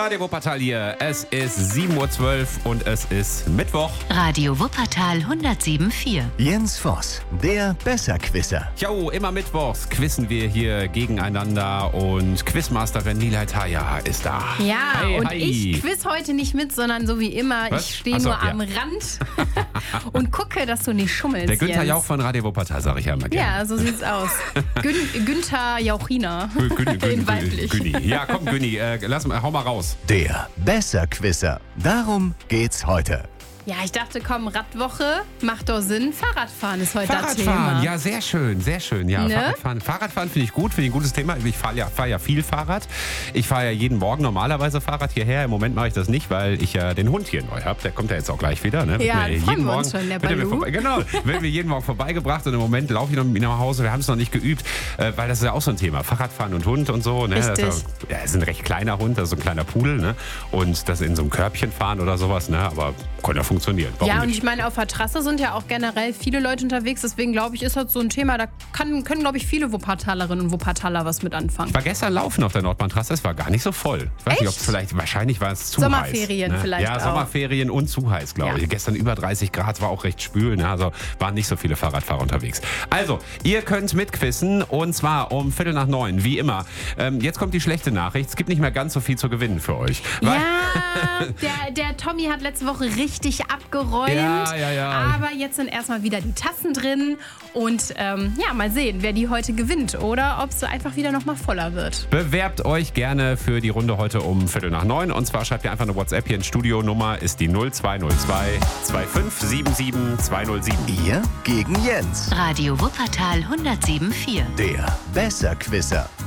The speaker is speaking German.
Radio Wuppertal hier. Es ist 7:12 Uhr und es ist Mittwoch. Radio Wuppertal 107.4. Jens Voss, der Besserquisser. Jo, immer mittwochs quizzen wir hier gegeneinander und Quizmasterin Nilay Taya ist da. Ja, Hi, und hi. ich quiz heute nicht mit, sondern so wie immer, Was? ich stehe Ach so, nur ja. am Rand und gucke, dass du nicht schummelst. Der Günther Jens. Jauch von Radio Wuppertal, sage ich ja immer gerne. Ja, so sieht's aus. Günther Jauchiner. In weiblich. Günni. Ja, komm, Günni, hau mal raus. Der Besserquisser. Darum geht's heute. Ja, ich dachte, komm, Radwoche macht doch Sinn. Fahrradfahren ist heute das Fahrradfahren, Thema. ja, sehr schön, sehr schön. Ja, Ne? Fahrradfahren finde ich gut, finde ich ein gutes Thema. Ich fahre ja viel Fahrrad. Ich fahre ja jeden Morgen normalerweise Fahrrad hierher. Im Moment mache ich das nicht, weil ich ja den Hund hier neu habe. Der kommt ja jetzt auch gleich wieder. Ne? Ja, Wird mir freuen wir uns schon, der Baloo. Genau, wird mir jeden Morgen vorbeigebracht und im Moment laufe ich noch mit ihm nach Hause. Wir haben es noch nicht geübt, weil das ist ja auch so ein Thema. Fahrradfahren und Hund und so. Ne? Richtig. Das ist ein recht kleiner Hund, das ist so ein kleiner Pudel. Ne? Und das in so einem Körbchen fahren oder sowas, ne? Aber kann ja funktionieren. Warum Ja, und nicht? ich meine, auf der Trasse sind ja auch generell viele Leute unterwegs. Deswegen glaube ich, ist das so ein Thema, da können, glaube ich, viele Wuppertalerinnen und Wuppertaler was mit anfangen. Ich war gestern laufen auf der Nordbahntrasse, es war gar nicht so voll. Ich weiß nicht, ob es wahrscheinlich war es zu Sommerferien heiß. Ne? vielleicht Ja, auch. Sommerferien und zu heiß, glaube Ja. ich. Gestern über 30 Grad, war auch recht schwül, ne? Also waren nicht so viele Fahrradfahrer unterwegs. Also, ihr könnt mitquissen und zwar um 8:45, wie immer. Jetzt kommt die schlechte Nachricht, es gibt nicht mehr ganz so viel zu gewinnen für euch. Ja, der Tommy hat letzte Woche richtig abgeräumt. Ja. Aber jetzt sind erstmal wieder die Tassen drin. Und mal sehen, wer die heute gewinnt. Oder ob es einfach wieder nochmal voller wird. Bewerbt euch gerne für die Runde heute um 8:45. Und zwar schreibt ihr einfach eine WhatsApp hier in Studio-Nummer ist die 0202 2577 207. Ihr gegen Jens. Radio Wuppertal 107.4. Der Besserquisser.